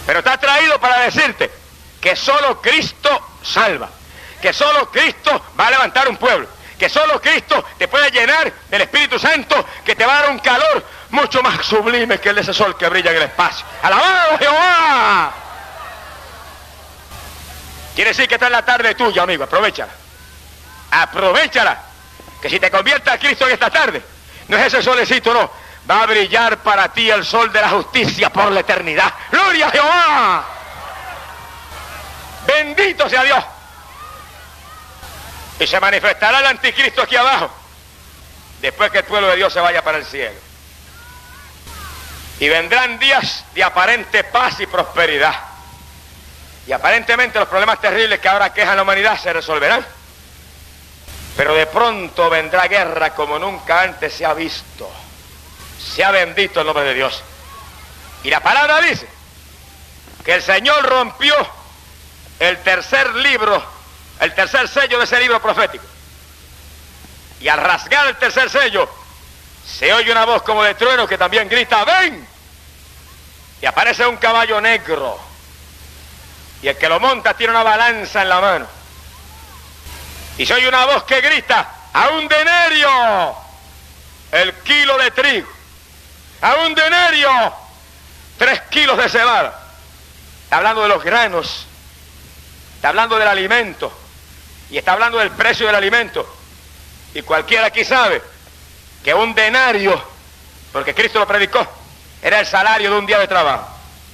Pero está traído para decirte que solo Cristo salva, que solo Cristo va a levantar un pueblo, que solo Cristo te puede llenar del Espíritu Santo, que te va a dar un calor mucho más sublime que el de ese sol que brilla en el espacio. ¡Alabado Jehová! Quiere decir que esta es la tarde tuya, amigo, aprovechala. Aprovechala, que si te conviertes a Cristo en esta tarde, no es ese solecito, no, va a brillar para ti el sol de la justicia por la eternidad. ¡Gloria a Jehová! Bendito sea Dios. Y se manifestará el anticristo aquí abajo, después que el pueblo de Dios se vaya para el cielo. Y vendrán días de aparente paz y prosperidad. Y aparentemente los problemas terribles que ahora quejan la humanidad se resolverán. Pero de pronto vendrá guerra como nunca antes se ha visto. Sea bendito el nombre de Dios. Y la palabra dice que el Señor rompió el tercer libro, el tercer sello de ese libro profético. Y al rasgar el tercer sello, se oye una voz como de trueno que también grita, ¡ven! Y aparece un caballo negro. Y el que lo monta tiene una balanza en la mano. Y se oye una voz que grita, ¡a un denario el kilo de trigo! ¡A un denario 3 kilos de cebada! Está hablando de los granos, está hablando del alimento, y está hablando del precio del alimento. Y cualquiera aquí sabe que un denario, porque Cristo lo predicó, era el salario de un día de trabajo.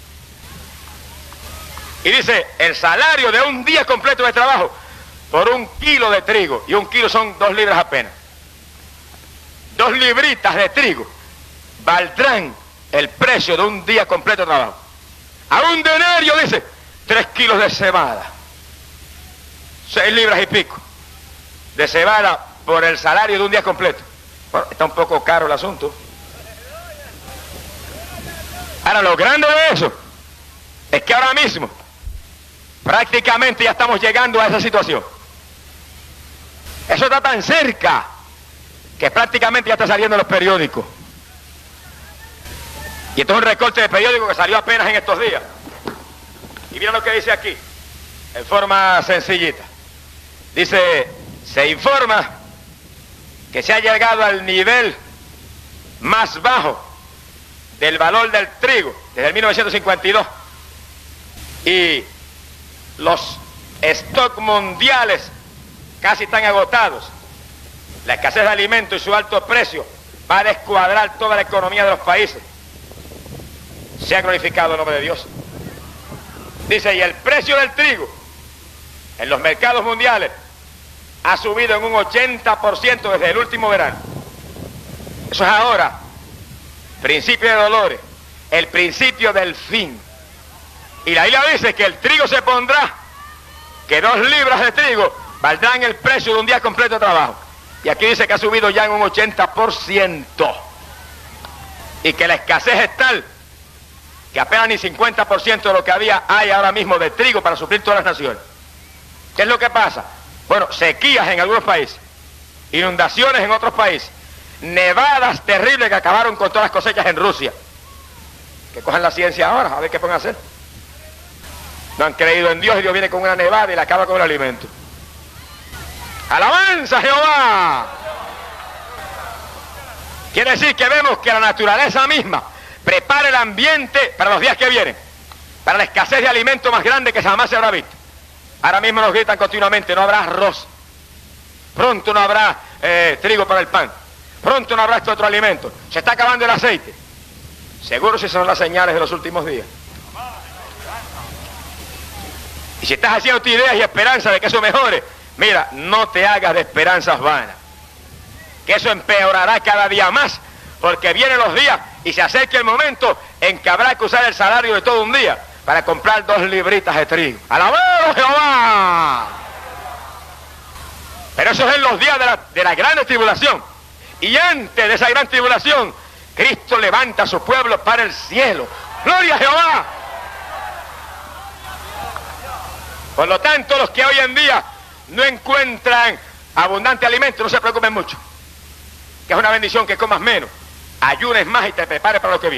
Y dice, el salario de un día completo de trabajo por 1 kilo de trigo, y 1 kilo son 2 libras apenas. 2 libritas de trigo valdrán el precio de un día completo de trabajo. A un denario, dice, 3 kilos de cebada, 6 libras y pico de cebada por el salario de un día completo. Bueno, está un poco caro el asunto. Ahora, lo grande de eso es que ahora mismo prácticamente ya estamos llegando a esa situación. Eso está tan cerca que prácticamente ya está saliendo en los periódicos. Y esto es un recorte de periódico que salió apenas en estos días. Y mira lo que dice aquí, en forma sencillita. Dice, se informa que se ha llegado al nivel más bajo del valor del trigo desde el 1952. Y los stocks mundiales casi están agotados. La escasez de alimentos y su alto precio va a descuadrar toda la economía de los países. Se ha glorificado el nombre de Dios. Dice, y el precio del trigo en los mercados mundiales ha subido en un 80% desde el último verano. Eso es ahora, principio de dolores, el principio del fin. Y la Biblia dice que el trigo se pondrá, que 2 libras de trigo valdrán el precio de un día completo de trabajo. Y aquí dice que ha subido ya en un 80%. Y que la escasez es tal que apenas ni 50% de lo que había hay ahora mismo de trigo para suplir todas las naciones. ¿Qué es lo que pasa? Bueno, sequías en algunos países, inundaciones en otros países, nevadas terribles que acabaron con todas las cosechas en Rusia. Que cojan la ciencia ahora, a ver qué pueden hacer. No han creído en Dios y Dios viene con una nevada y la acaba con el alimento. ¡Alabanza Jehová! Quiere decir que vemos que la naturaleza misma prepara el ambiente para los días que vienen, para la escasez de alimento más grande que jamás se habrá visto. Ahora mismo nos gritan continuamente, no habrá arroz, pronto no habrá trigo para el pan, pronto no habrá este otro alimento, se está acabando el aceite. Seguro si son las señales de los últimos días. Y si estás haciéndote ideas y esperanza de que eso mejore, mira, no te hagas de esperanzas vanas, que eso empeorará cada día más, porque vienen los días y se acerca el momento en que habrá que usar el salario de todo un día para comprar 2 libritas de trigo. ¡Alabado Jehová! Pero eso es en los días de la gran tribulación. Y antes de esa gran tribulación, Cristo levanta a su pueblo para el cielo. ¡Gloria a Jehová! Por lo tanto, los que hoy en día no encuentran abundante alimento, no se preocupen mucho, que es una bendición que comas menos, ayunes más y te prepares para lo que viene.